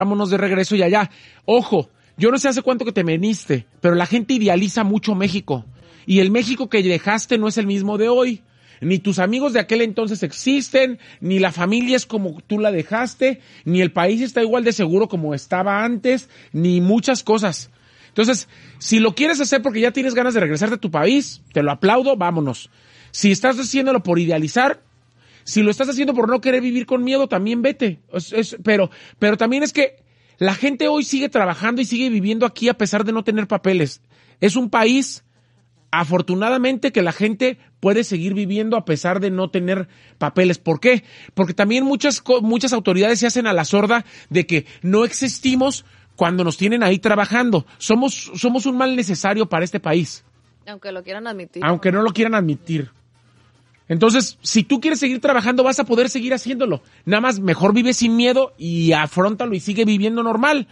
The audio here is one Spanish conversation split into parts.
vámonos de regreso y allá. Ojo, yo no sé hace cuánto que te veniste, pero la gente idealiza mucho México. Y el México que dejaste no es el mismo de hoy. Ni tus amigos de aquel entonces existen, ni la familia es como tú la dejaste, ni el país está igual de seguro como estaba antes, ni muchas cosas. Entonces, si lo quieres hacer porque ya tienes ganas de regresarte a tu país, te lo aplaudo, vámonos. Si estás haciéndolo por idealizar, si lo estás haciendo por no querer vivir con miedo, también vete. Pero también es que la gente hoy sigue trabajando y sigue viviendo aquí a pesar de no tener papeles. Es un país, afortunadamente, que la gente puede seguir viviendo a pesar de no tener papeles. ¿Por qué? Porque también muchas autoridades se hacen a la sorda de que no existimos cuando nos tienen ahí trabajando. Somos un mal necesario para este país. Aunque lo quieran admitir. Aunque no lo quieran admitir. Entonces, si tú quieres seguir trabajando, vas a poder seguir haciéndolo. Nada más, mejor vive sin miedo y afróntalo y sigue viviendo normal.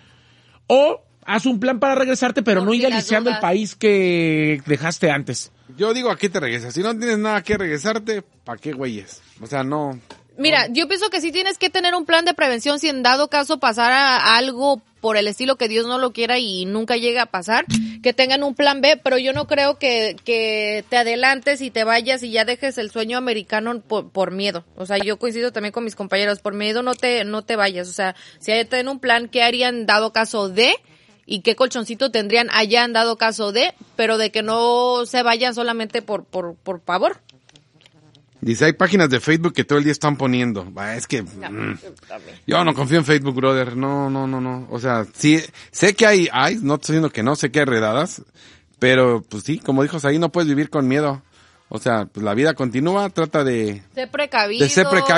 O haz un plan para regresarte, pero no idealizando el país que dejaste antes. Yo digo, ¿a qué te regresas? Si no tienes nada que regresarte, ¿para qué güeyes? O sea, no. Mira, yo pienso que sí tienes que tener un plan de prevención si en dado caso pasara algo por el estilo que Dios no lo quiera y nunca llega a pasar, que tengan un plan B, pero yo no creo que te adelantes y te vayas y ya dejes el sueño americano por miedo. O sea, yo coincido también con mis compañeros, por miedo no te vayas. O sea, si hay tener un plan, ¿qué harían dado caso de? Y qué colchoncito tendrían allá en dado caso de, pero de que no se vayan solamente por favor. Dice, hay páginas de Facebook que todo el día están poniendo. Es que yo no confío en Facebook, brother. No. O sea, sí, sé que hay, no estoy diciendo que no, sé que hay redadas, pero pues sí, como dijo ahí, no puedes vivir con miedo. O sea, pues la vida continúa, trata de ser precavido.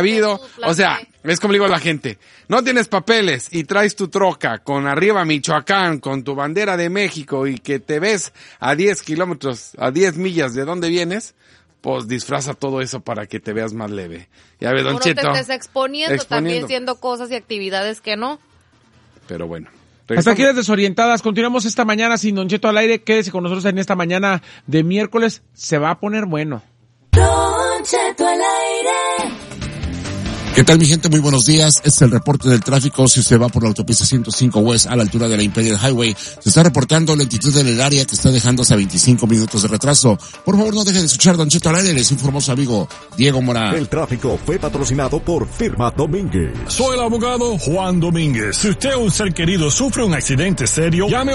O sea, es como le digo a la gente, no tienes papeles y traes tu troca con arriba Michoacán, con tu bandera de México y que te ves a 10 kilómetros, a 10 millas de donde vienes, pues disfraza todo eso para que te veas más leve. Ya ves, Don Cheto. No te estés exponiendo, también siendo cosas y actividades que no. Pero bueno. Hasta aquí las desorientadas. Continuamos esta mañana sin Don Cheto al aire. Quédese con nosotros en esta mañana de miércoles. Se va a poner bueno. Don Cheto al aire. ¿Qué tal, mi gente? Muy buenos días. Este es el reporte del tráfico. Si usted va por la autopista 105 West a la altura de la Imperial Highway, se está reportando lentitud en el área que está dejando hasta 25 minutos de retraso. Por favor, no deje de escuchar Don Cheto al aire. Les informó su amigo Diego Morán. El tráfico fue patrocinado por Firma Domínguez. Soy el abogado Juan Domínguez. Si usted o un ser querido sufre un accidente serio, llame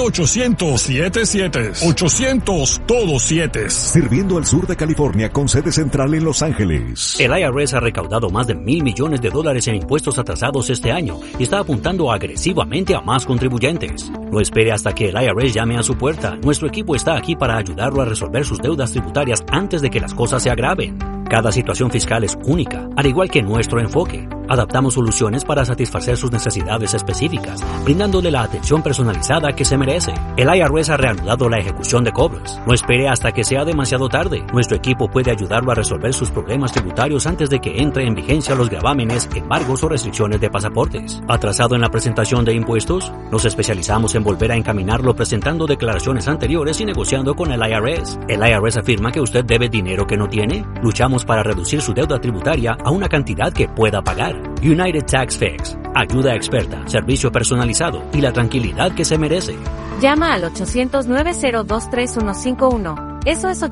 800-77. 800 todos 7. Sirviendo al sur de California con sede central en Los Ángeles. El IRS ha recaudado más de $1,000 millones en impuestos atrasados este año y está apuntando agresivamente a más contribuyentes. No espere hasta que el IRS llame a su puerta. Nuestro equipo está aquí para ayudarlo a resolver sus deudas tributarias antes de que las cosas se agraven. Cada situación fiscal es única, al igual que nuestro enfoque. Adaptamos soluciones para satisfacer sus necesidades específicas, brindándole la atención personalizada que se merece. El IRS ha reanudado la ejecución de cobros. No espere hasta que sea demasiado tarde. Nuestro equipo puede ayudarlo a resolver sus problemas tributarios antes de que entre en vigencia los gravámenes, embargos o restricciones de pasaportes. ¿Atrasado en la presentación de impuestos? Nos especializamos en volver a encaminarlo presentando declaraciones anteriores y negociando con el IRS. ¿El IRS afirma que usted debe dinero que no tiene? Luchamos para reducir su deuda tributaria a una cantidad que pueda pagar. United Tax Fix. Ayuda experta, servicio personalizado y la tranquilidad que se merece. Llama al 800-902-3151. Eso es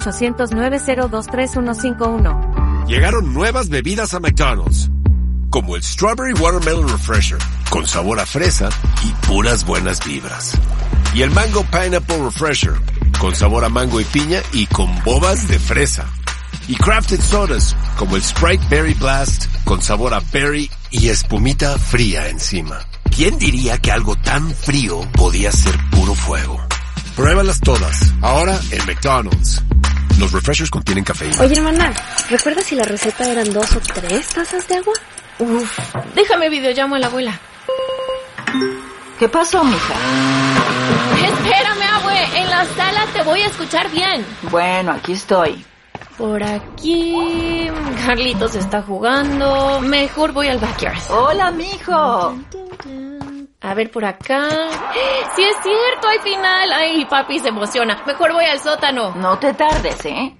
800-902-3151. Llegaron nuevas bebidas a McDonald's, como el Strawberry Watermelon Refresher, con sabor a fresa y puras buenas vibras. Y el Mango Pineapple Refresher, con sabor a mango y piña y con bobas de fresa. Y crafted sodas, como el Sprite Berry Blast, con sabor a berry y espumita fría encima. ¿Quién diría que algo tan frío podía ser puro fuego? Pruébalas todas, ahora en McDonald's. Los refreshers contienen cafeína. Oye, hermana, ¿recuerdas si la receta eran 2 o 3 tazas de agua? Uf, déjame videollamo a la abuela. ¿Qué pasó, mija? Espérame, abue, en la sala te voy a escuchar bien. Bueno, aquí estoy. Por aquí, Carlitos está jugando. Mejor voy al backyard. Hola, mijo. A ver, por acá. ¡Sí es cierto! ¡Hay final! ¡Ay, papi se emociona! Mejor voy al sótano. No te tardes, ¿eh?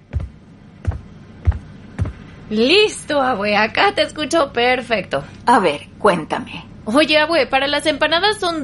Listo, abue. Acá te escucho perfecto. A ver, cuéntame. Oye, abue, para las empanadas son